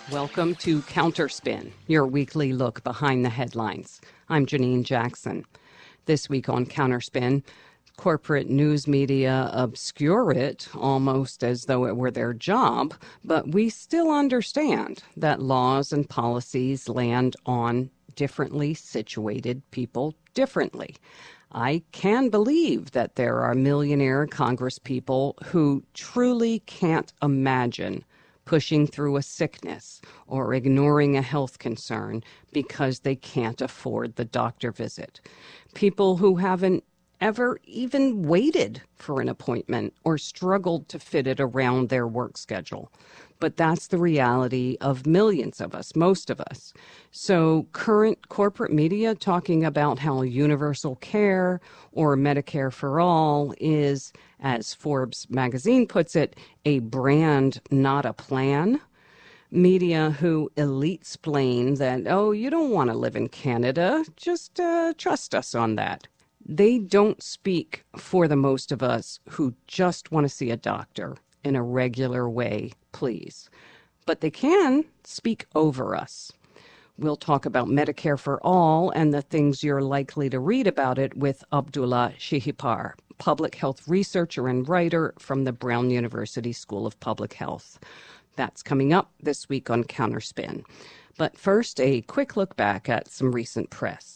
Welcome to Counterspin, your weekly look behind the headlines. I'm Janine Jackson. This week on Counterspin, corporate news media obscure it almost as though it were their job, but we still understand that laws and policies land on differently situated people differently. I can believe that there are millionaire congresspeople who truly can't imagine pushing through a sickness or ignoring a health concern because they can't afford the doctor visit. People who haven't ever even waited for an appointment or struggled to fit it around their work schedule. But that's the reality of millions of us, most of us. So current corporate media talking about how universal care or Medicare for all is, as Forbes magazine puts it, a brand, not a plan. Media who elite-splain that, oh, you don't want to live in Canada, just trust us on that. They don't speak for the most of us who just want to see a doctor in a regular way, please. But they can speak over us. We'll talk about Medicare for All and the things you're likely to read about it with Abdullah Shihipar, public health researcher and writer from the Brown University School of Public Health. That's coming up this week on Counterspin. But first, a quick look back at some recent press.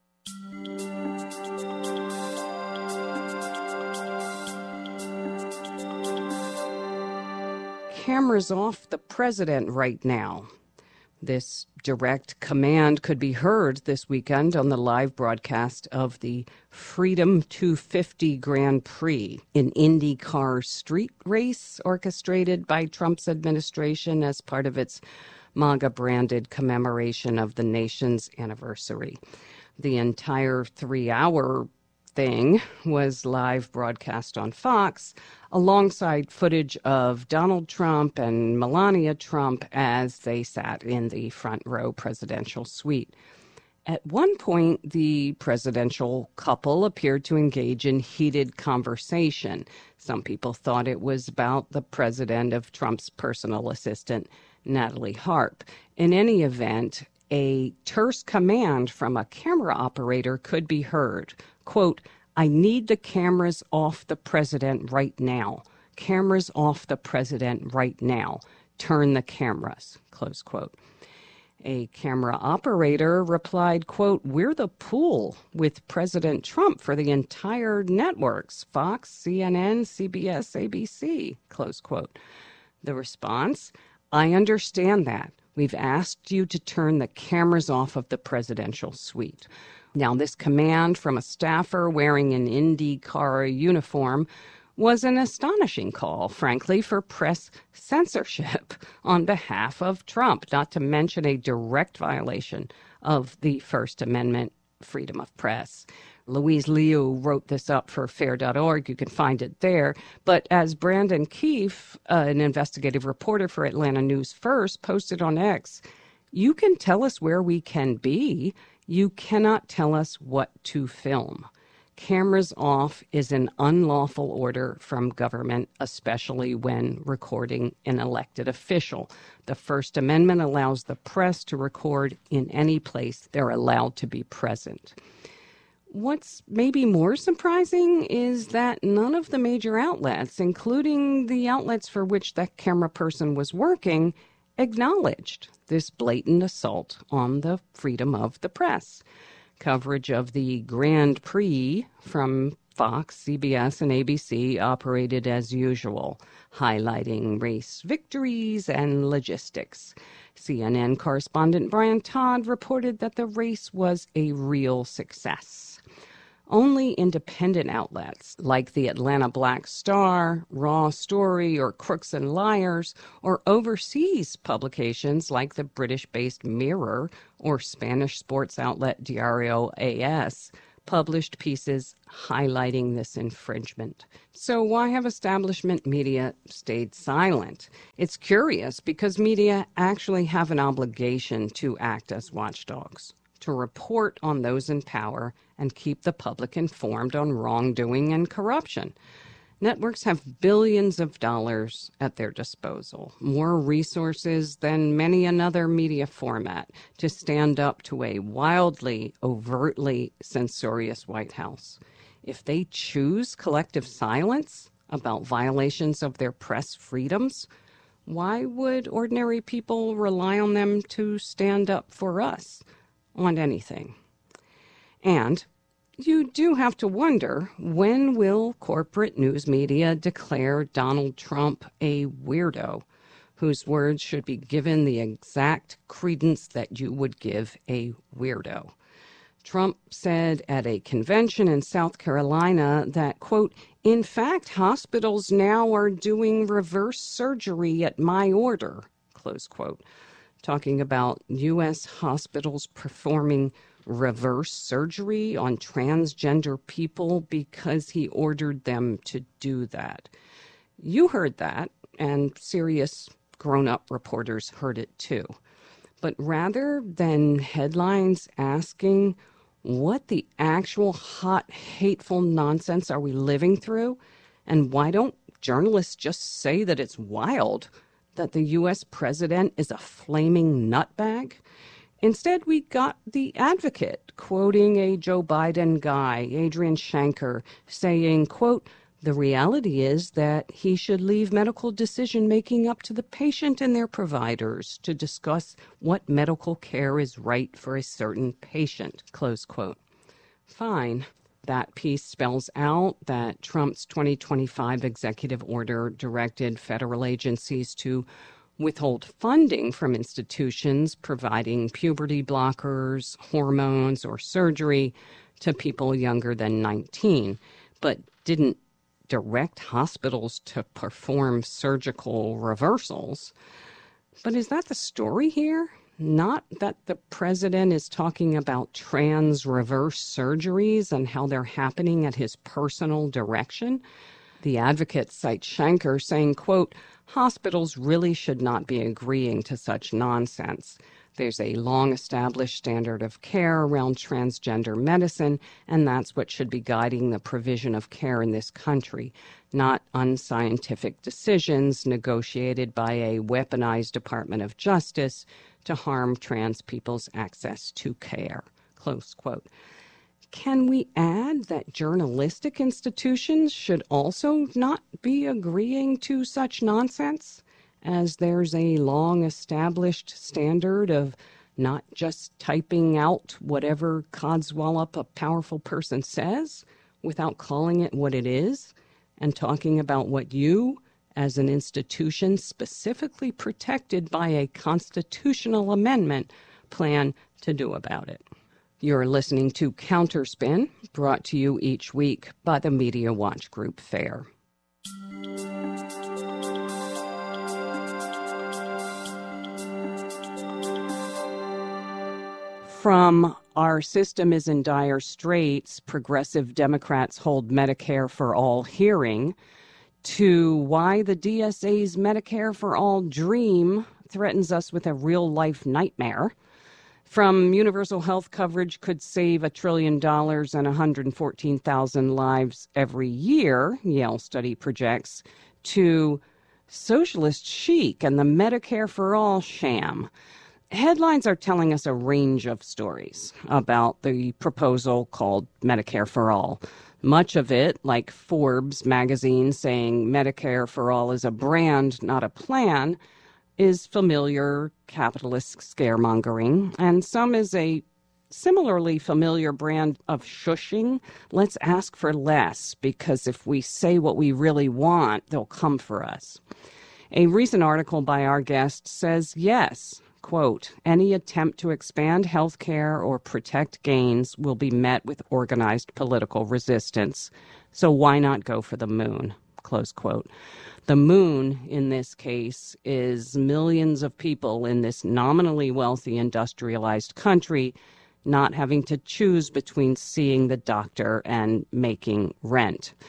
Cameras off the president right now. This direct command could be heard this weekend on the live broadcast of the Freedom 250 Grand Prix, an IndyCar street race orchestrated by Trump's administration as part of its MAGA-branded commemoration of the nation's anniversary. The entire 3-hour thing was live broadcast on Fox alongside footage of Donald Trump and Melania Trump as they sat in the front row presidential suite. At one point, the presidential couple appeared to engage in heated conversation. Some people thought it was about the president of Trump's personal assistant, Natalie Harp. In any event, a terse command from a camera operator could be heard. Quote, "I need the cameras off the president right now. Cameras off the president right now. Turn the cameras," close quote. A camera operator replied, quote, "We're the pool with President Trump for the entire networks, Fox, CNN, CBS, ABC, close quote. The response, "I understand that. We've asked you to turn the cameras off of the presidential suite." Now, this command from a staffer wearing an IndyCar uniform was an astonishing call, frankly, for press censorship on behalf of Trump, not to mention a direct violation of the First Amendment freedom of press. Louise Liu wrote this up for fair.org. You can find it there. But as Brandon Keefe, an investigative reporter for Atlanta News First, posted on X, "You can tell us where we can be. You cannot tell us what to film. Cameras off is an unlawful order from government, especially when recording an elected official. The First Amendment allows the press to record in any place they're allowed to be present." What's maybe more surprising is that none of the major outlets, including the outlets for which the camera person was working, acknowledged this blatant assault on the freedom of the press. Coverage of the Grand Prix from Fox, CBS, and ABC operated as usual, highlighting race victories and logistics. CNN correspondent Brian Todd reported that the race was a real success. Only independent outlets like the Atlanta Black Star, Raw Story, or Crooks and Liars, or overseas publications like the British-based Mirror or Spanish sports outlet Diario AS published pieces highlighting this infringement. So why have establishment media stayed silent? It's curious because media actually have an obligation to act as watchdogs, to report on those in power and keep the public informed on wrongdoing and corruption. Networks have billions of dollars at their disposal, more resources than many another media format to stand up to a wildly, overtly censorious White House. If they choose collective silence about violations of their press freedoms, why would ordinary people rely on them to stand up for us on anything? And you do have to wonder, when will corporate news media declare Donald Trump a weirdo, whose words should be given the exact credence that you would give a weirdo? Trump said at a convention in South Carolina that, quote, "In fact, hospitals now are doing reverse surgery at my order," close quote, talking about U.S. hospitals performing reverse surgery on transgender people because he ordered them to do that. You heard that, and serious grown-up reporters heard it too. But rather than headlines asking, what the actual hot, hateful nonsense are we living through? And why don't journalists just say that it's wild, that the U.S. president is a flaming nutbag? Instead, we got The Advocate quoting a Joe Biden guy, Adrian Shanker, saying, quote, "The reality is that he should leave medical decision-making up to the patient and their providers to discuss what medical care is right for a certain patient," close quote. Fine. That piece spells out that Trump's 2025 executive order directed federal agencies to withhold funding from institutions providing puberty blockers, hormones, or surgery to people younger than 19, but didn't direct hospitals to perform surgical reversals. But is that the story here? Not that the president is talking about trans reverse surgeries and how they're happening at his personal direction? The Advocate cites Shanker saying, quote, "Hospitals really should not be agreeing to such nonsense. There's a long-established standard of care around transgender medicine, and that's what should be guiding the provision of care in this country, not unscientific decisions negotiated by a weaponized Department of Justice to harm trans people's access to care," close quote. Can we add that journalistic institutions should also not be agreeing to such nonsense, as there's a long-established standard of not just typing out whatever codswallop a powerful person says without calling it what it is and talking about what you, as an institution specifically protected by a constitutional amendment, plan to do about it? You're listening to Counterspin, brought to you each week by the Media Watch Group FAIR. From "Our system is in dire straits, progressive Democrats hold Medicare for all" hearing, to why the DSA's Medicare for all dream threatens us with a real-life nightmare. From universal health coverage could save $1 trillion and 114,000 lives every year, Yale study projects, to socialist chic and the Medicare for all sham. Headlines are telling us a range of stories about the proposal called Medicare for All. Much of it, like Forbes magazine saying Medicare for All is a brand, not a plan, is familiar capitalist scaremongering, and some is a similarly familiar brand of shushing. Let's ask for less, because if we say what we really want, they'll come for us. A recent article by our guest says yes, quote, "Any attempt to expand health care or protect gains will be met with organized political resistance. So why not go for the moon?" Close quote. The moon, in this case, is millions of people in this nominally wealthy industrialized country not having to choose between seeing the doctor and making rent.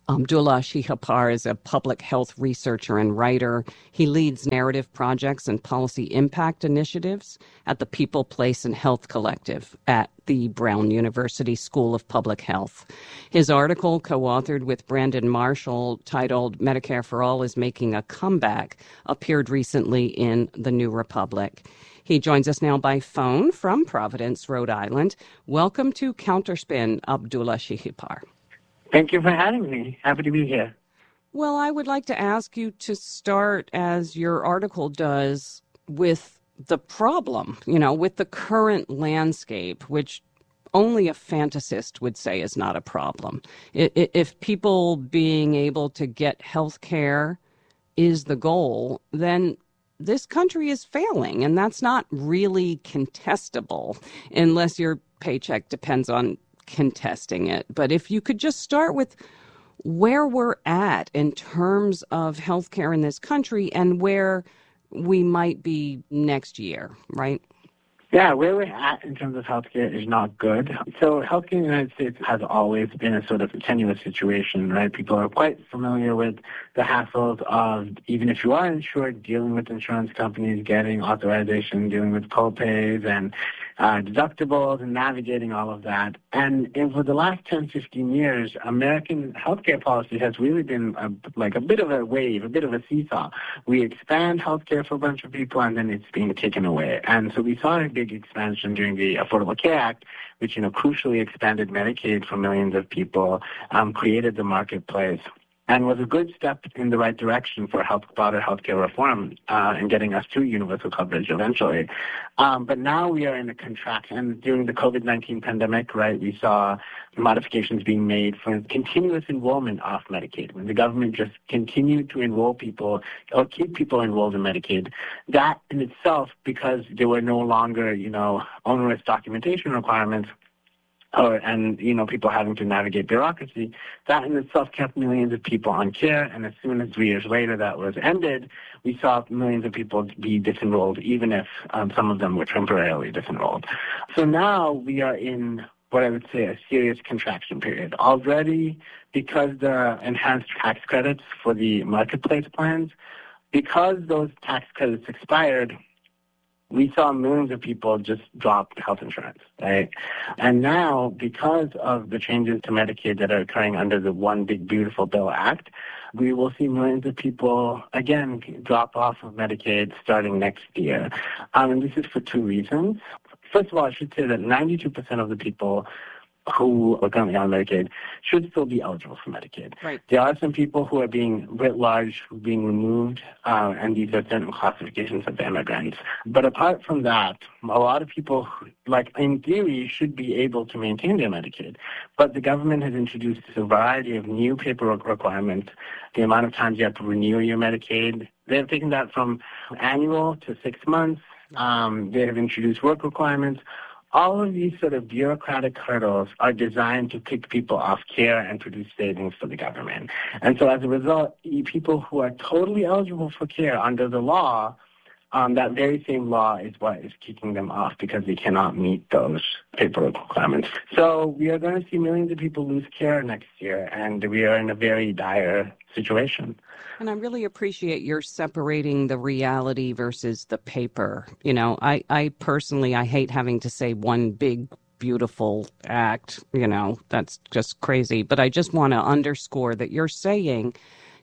Abdullah Shihapar is a public health researcher and writer. He leads narrative projects and policy impact initiatives at the People, Place, and Health Collective at the Brown University School of Public Health. His article, co-authored with Brandon Marshall, titled Medicare for All is Making a Comeback, appeared recently in The New Republic. He joins us now by phone from Providence, Rhode Island. Welcome to Counterspin, Abdullah Shihapar. Thank you for having me. Happy to be here. Well, I would like to ask you to start, as your article does, with the problem, with the current landscape, which only a fantasist would say is not a problem. If people being able to get health care is the goal, then this country is failing, and that's not really contestable unless your paycheck depends on contesting it. But if you could just start with where we're at in terms of healthcare in this country and where we might be next year, right? Yeah, where we're at in terms of healthcare is not good. So healthcare in the United States has always been a sort of tenuous situation, right? People are quite familiar with the hassles of, even if you are insured, dealing with insurance companies, getting authorization, dealing with co-pays and deductibles and navigating all of that. And for the last 10, 15 years, American healthcare policy has really been a bit of a wave, a bit of a seesaw. We expand healthcare for a bunch of people, and then it's being taken away. And so we saw a big expansion during the Affordable Care Act, which, crucially expanded Medicaid for millions of people, created the marketplace, and was a good step in the right direction for broader healthcare reform and getting us to universal coverage eventually. But now we are in a contraction. During the COVID-19 pandemic, right, we saw modifications being made for continuous enrollment off Medicaid. When the government just continued to enroll people or keep people enrolled in Medicaid, that in itself, because there were no longer, onerous documentation requirements, and people having to navigate bureaucracy, that in itself kept millions of people on care. And as soon as 3 years later that was ended, we saw millions of people be disenrolled, even if some of them were temporarily disenrolled. So now we are in what I would say a serious contraction period. Already, because the enhanced tax credits for the marketplace plans, because those tax credits expired, we saw millions of people just drop health insurance, right? And now, because of the changes to Medicaid that are occurring under the One Big Beautiful Bill Act, we will see millions of people, again, drop off of Medicaid starting next year. And this is for two reasons. First of all, I should say that 92% of the people who are currently on Medicaid should still be eligible for Medicaid. Right. There are some people who are being writ large, being removed, and these are certain classifications of immigrants. But apart from that, a lot of people, in theory, should be able to maintain their Medicaid. But the government has introduced a variety of new paperwork requirements, the amount of times you have to renew your Medicaid. They have taken that from annual to 6 months. They have introduced work requirements. All of these sort of bureaucratic hurdles are designed to kick people off care and produce savings for the government. And so as a result, people who are totally eligible for care under the law, that very same law is what is kicking them off because they cannot meet those paperwork requirements. So we are going to see millions of people lose care next year, and we are in a very dire situation. And I really appreciate your separating the reality versus the paper. I personally, I hate having to say one big, beautiful act, that's just crazy. But I just want to underscore that you're saying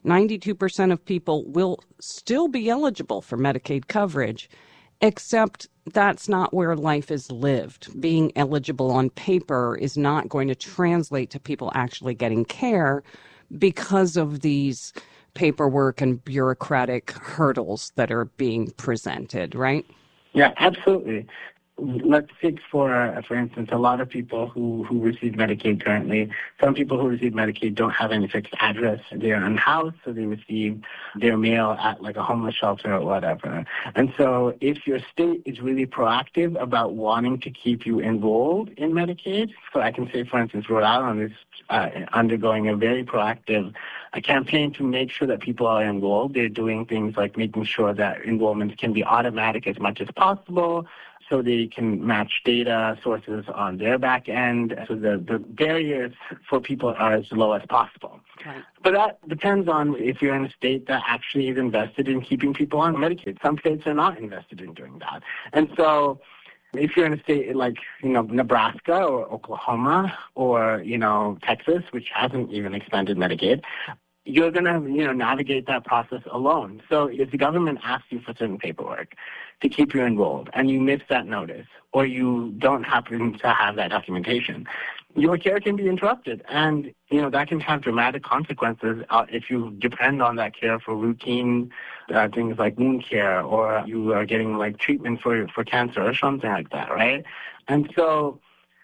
92% of people will still be eligible for Medicaid coverage, except that's not where life is lived. Being eligible on paper is not going to translate to people actually getting care because of these paperwork and bureaucratic hurdles that are being presented, right? Yeah, absolutely. Let's take, for instance, a lot of people who receive Medicaid currently. Some people who receive Medicaid don't have any fixed address. They're unhoused, so they receive their mail at a homeless shelter or whatever. And so if your state is really proactive about wanting to keep you enrolled in Medicaid, so I can say, for instance, Rhode Island is undergoing a very proactive a campaign to make sure that people are enrolled. They're doing things like making sure that enrollments can be automatic as much as possible, so they can match data sources on their back end, so the barriers for people are as low as possible. Right. But that depends on if you're in a state that actually is invested in keeping people on Medicaid. Some states are not invested in doing that. And so if you're in a state like, Nebraska or Oklahoma or, Texas, which hasn't even expanded Medicaid, you're going to, navigate that process alone. So if the government asks you for certain paperwork to keep you enrolled and you miss that notice or you don't happen to have that documentation, your care can be interrupted. And, that can have dramatic consequences if you depend on that care for routine things like wound care, or you are getting treatment for cancer or something like that, right? And so,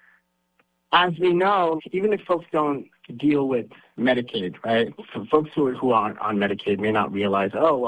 as we know, even if folks don't deal with Medicaid, right? So folks who aren't on Medicaid may not realize,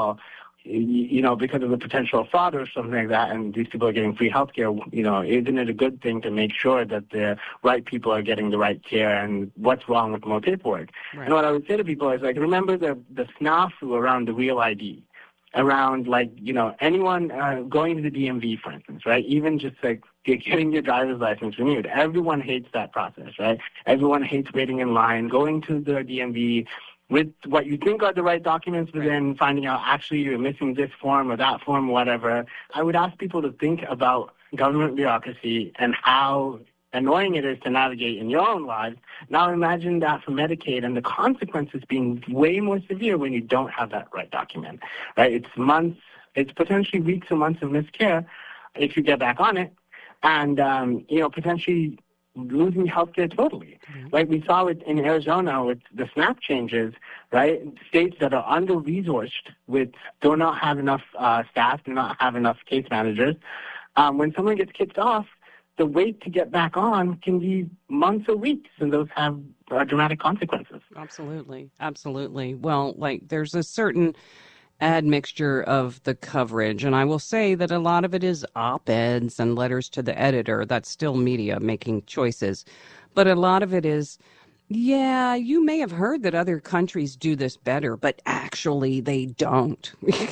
because of the potential fraud or something like that, and these people are getting free health care, isn't it a good thing to make sure that the right people are getting the right care, and what's wrong with more paperwork? Right. And what I would say to people is, remember the snafu around the Real ID, around, anyone going to the DMV, for instance, right? Even just, getting your driver's license renewed. Everyone hates that process, right? Everyone hates waiting in line, going to the DMV with what you think are the right documents, but then finding out actually you're missing this form or that form, whatever. I would ask people to think about government bureaucracy and how annoying it is to navigate in your own lives. Now imagine that for Medicaid and the consequences being way more severe when you don't have that right document, right? It's potentially weeks or months of missed care if you get back on it, and, potentially losing healthcare totally. Mm-hmm. Like we saw it in Arizona with the SNAP changes, right? States that are under-resourced do not have enough staff, do not have enough case managers. When someone gets kicked off, the wait to get back on can be months or weeks, and those have dramatic consequences. Absolutely. Absolutely. Well, there's a certain admixture of the coverage, and I will say that a lot of it is op-eds and letters to the editor. That's still media making choices. But a lot of it is, you may have heard that other countries do this better, but actually they don't.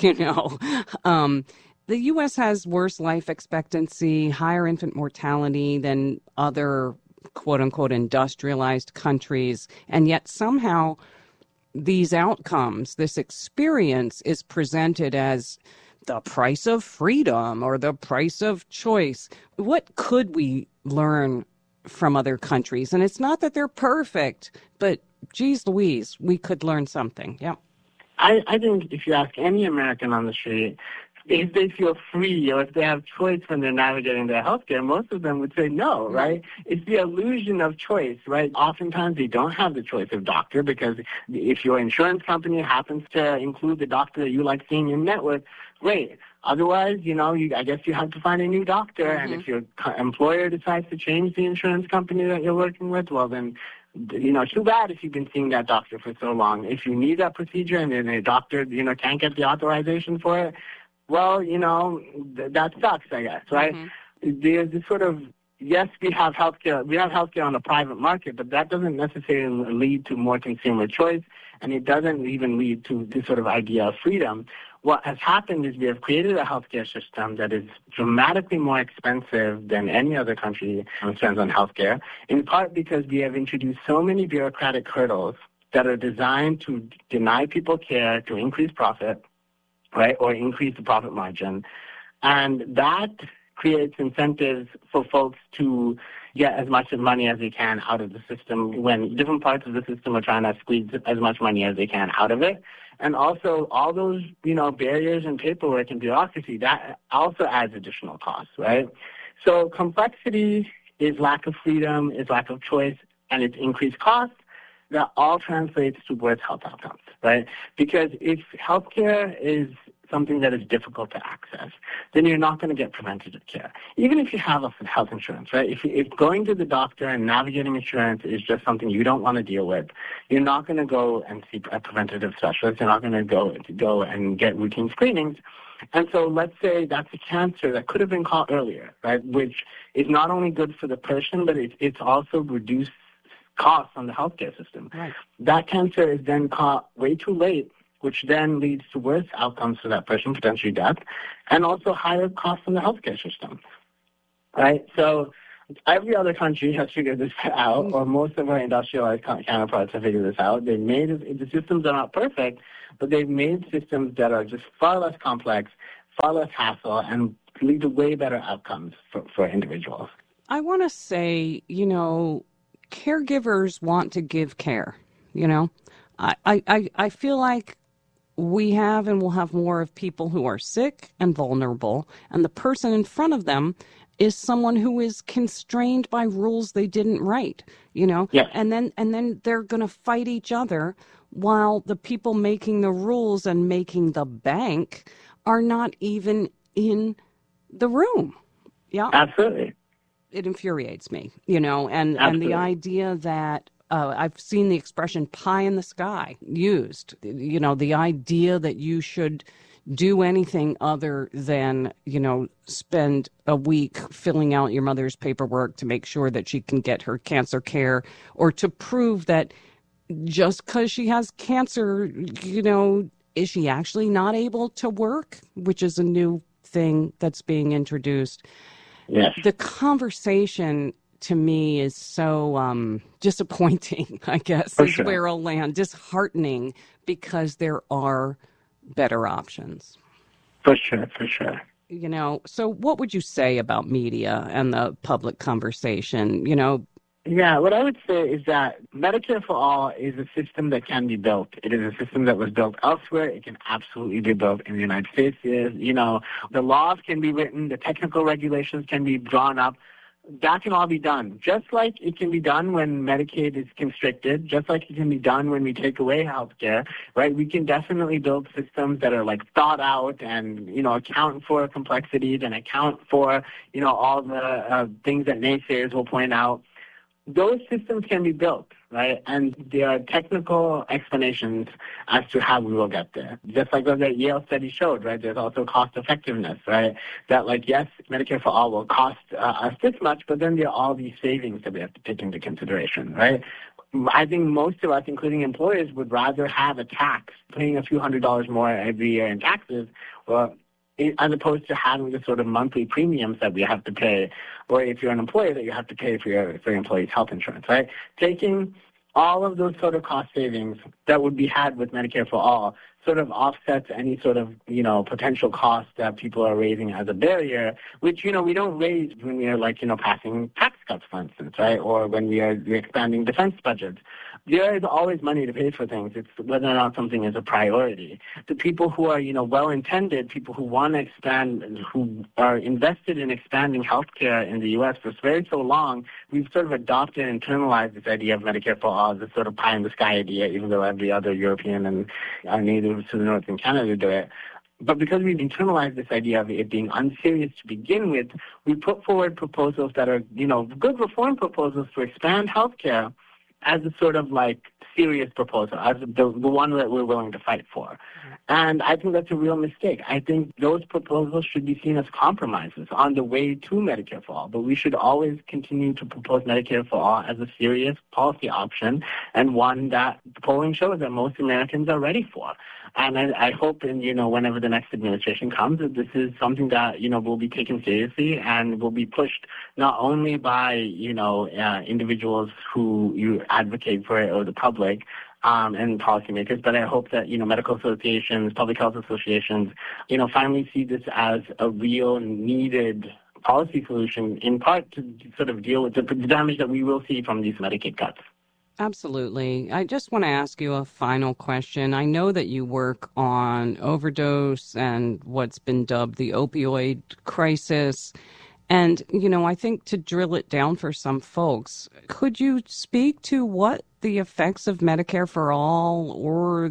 The U.S. has worse life expectancy, higher infant mortality than other quote-unquote industrialized countries, and yet somehow these outcomes, this experience is presented as the price of freedom or the price of choice. What could we learn from other countries? And it's not that they're perfect, but geez Louise, we could learn something. Yeah. I think if you ask any American on the street, if they feel free or if they have choice when they're navigating their healthcare, most of them would say no, right? It's the illusion of choice, right? Oftentimes they don't have the choice of doctor, because if your insurance company happens to include the doctor that you like seeing in network, great. Otherwise, I guess you have to find a new doctor. Mm-hmm. And if your employer decides to change the insurance company that you're working with, well then, too bad if you've been seeing that doctor for so long. If you need that procedure and then a doctor, can't get the authorization for it, well, that sucks, I guess, right? Mm-hmm. There's this sort of, yes, we have healthcare on the private market, but that doesn't necessarily lead to more consumer choice, and it doesn't even lead to this sort of idea of freedom. What has happened is we have created a healthcare system that is dramatically more expensive than any other country spends on healthcare, in part because we have introduced so many bureaucratic hurdles that are designed to deny people care, to increase profit, right, or increase the profit margin. And that creates incentives for folks to get as much money as they can out of the system when different parts of the system are trying to squeeze as much money as they can out of it. And also all those, barriers and paperwork and bureaucracy, that also adds additional costs, right? So complexity is lack of freedom, is lack of choice, and it's increased costs. That all translates towards health outcomes, right? Because if healthcare is something that is difficult to access, then you're not going to get preventative care. Even if you have health insurance, right? If going to the doctor and navigating insurance is just something you don't want to deal with, you're not going to go and see a preventative specialist. You're not going to go and get routine screenings. And so let's say that's a cancer that could have been caught earlier, right? Which is not only good for the person, but it's also reduced costs on the healthcare system. Right. That cancer is then caught way too late, which then leads to worse outcomes for that person, potentially death, and also higher costs on the healthcare system. Right? So every other country has figured this out, or most of our industrialized counterparts have figured this out. They've made the systems are not perfect, but they've made systems that are just far less complex, far less hassle, and lead to way better outcomes for individuals. I want to say, caregivers want to give care. I feel like we have and will have more of people who are sick and vulnerable, and the person in front of them is someone who is constrained by rules they didn't write, Yes. and then they're going to fight each other while the people making the rules and making the bank are not even in the room. Yeah. Absolutely. It infuriates me, and the idea that I've seen the expression pie in the sky used, the idea that you should do anything other than, spend a week filling out your mother's paperwork to make sure that she can get her cancer care, or to prove that just because she has cancer, is she actually not able to work, which is a new thing that's being introduced. Yes. The conversation to me is so disappointing, I guess, For is sure. where I'll land. Disheartening, because there are better options. For sure, for sure. So what would you say about media and the public conversation? Yeah, what I would say is that Medicare for All is a system that can be built. It is a system that was built elsewhere. It can absolutely be built in the United States. The laws can be written, the technical regulations can be drawn up. That can all be done, just like it can be done when Medicaid is constricted, just like it can be done when we take away health care, right? We can definitely build systems that are thought out and, account for complexities and account for, all the things that naysayers will point out. Those systems can be built, right? And there are technical explanations as to how we will get there. Just like that Yale study showed, right? There's also cost effectiveness, right? That yes, Medicare for All will cost us this much, but then there are all these savings that we have to take into consideration, right? I think most of us, including employers, would rather have a tax, paying a few $100s more every year in taxes, as opposed to having the sort of monthly premiums that we have to pay, or if you're an employer that you have to pay for your employees' health insurance, right? Taking all of those sort of cost savings that would be had with Medicare for All sort of offsets any sort of, potential cost that people are raising as a barrier, which, we don't raise when we are passing tax cuts, for instance, right? Or when we are expanding defense budgets. There is always money to pay for things. It's whether or not something is a priority. The people who are, well-intended, people who want to expand, who are invested in expanding healthcare in the U.S. for so long, we've sort of adopted and internalized this idea of Medicare for All, this sort of pie-in-the-sky idea, even though every other European and our neighbors to the north in Canada do it. But because we've internalized this idea of it being unserious to begin with, we put forward proposals that are, good reform proposals to expand healthcare as a sort of serious proposal, as the one that we're willing to fight for. And I think that's a real mistake. I think those proposals should be seen as compromises on the way to Medicare for All, but we should always continue to propose Medicare for All as a serious policy option, and one that the polling shows that most Americans are ready for. And I hope, whenever the next administration comes, that this is something that, will be taken seriously and will be pushed not only by, individuals who you advocate for it or the public and policymakers, but I hope that, medical associations, public health associations, finally see this as a real needed policy solution, in part to sort of deal with the damage that we will see from these Medicaid cuts. Absolutely. I just want to ask you a final question. I know that you work on overdose and what's been dubbed the opioid crisis. And, I think to drill it down for some folks, could you speak to what the effects of Medicare for All or,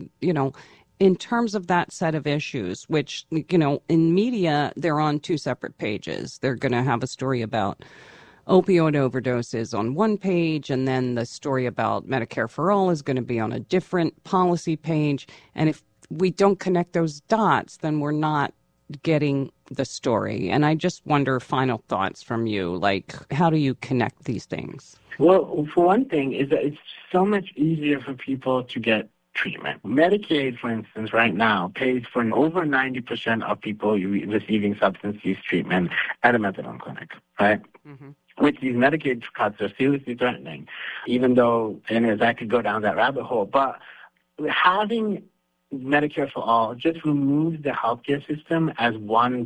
in terms of that set of issues, which, in media, they're on two separate pages. They're going to have a story about opioid overdoses on one page, and then the story about Medicare for All is going to be on a different policy page. And if we don't connect those dots, then we're not getting the story. And I just wonder, final thoughts from you, like, how do you connect these things? Well, for one thing, is that it's so much easier for people to get treatment. Medicaid, for instance, right now pays for over 90% of people receiving substance use treatment at a methadone clinic, right? Mm-hmm. Which these Medicaid cuts are seriously threatening, even though, and I could go down that rabbit hole, but having Medicare for All just removes the healthcare system as one